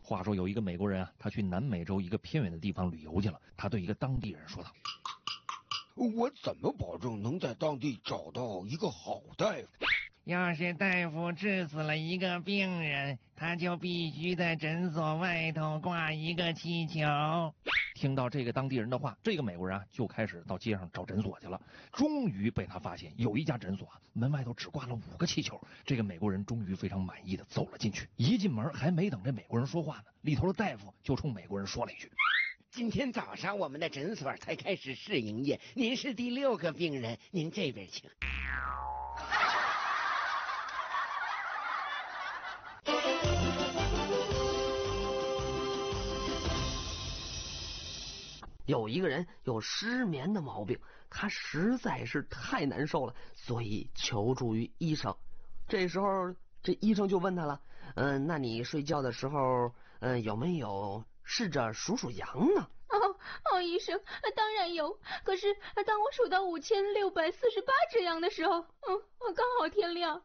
话说有一个美国人啊，他去南美洲一个偏远的地方旅游去了。他对一个当地人说道：“ 我怎么保证能在当地找到一个好大夫？ 要是大夫治死了一个病人，他就必须在诊所外头挂一个气球。” 听到这个当地人的话，这个美国人啊就开始到街上找诊所去了。终于被他发现，有一家诊所啊，门外头只挂了5个气球。这个美国人终于非常满意的走了进去。一进门还没等这美国人说话呢，里头的大夫就冲美国人说了一句：“ 今天早上我们的诊所才开始试营业，您是第6个病人，您这边请。” 有一个人有失眠的毛病，他实在是太难受了，所以求助于医生。这时候这医生就问他了，那你睡觉的时候有没有试着数数羊呢？ 医生，当然有。可是当我数到5648只羊的时候，刚好天亮。